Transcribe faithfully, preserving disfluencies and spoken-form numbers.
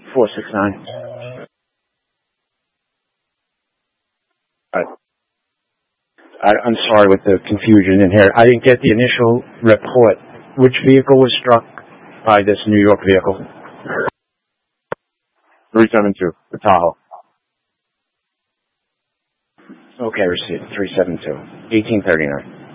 four six nine. I, I, I'm sorry with the confusion in here. I didn't get the initial report. Which vehicle was struck by this New York vehicle? three seven two, the Tahoe. Okay, receipt three seven two, eighteen thirty-nine.